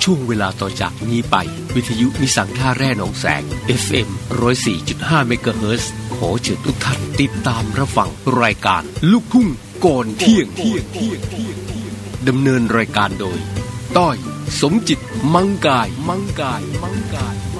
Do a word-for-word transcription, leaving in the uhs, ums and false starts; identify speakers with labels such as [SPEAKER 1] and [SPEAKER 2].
[SPEAKER 1] ช่วงเวลาต่อจากนี้ไปวิทยุนิสังท่าแร่หนองแสง เอฟ เอ็ม หนึ่งศูนย์สี่จุดห้า เมกะเฮิรตซ์ขอเชิญทุกท่านติดตามรับฟังรายการลูกทุ่งก่อนเที่ยงดำเนินรายการโดยต้อยสมจิตมังกายมังกายมังกาย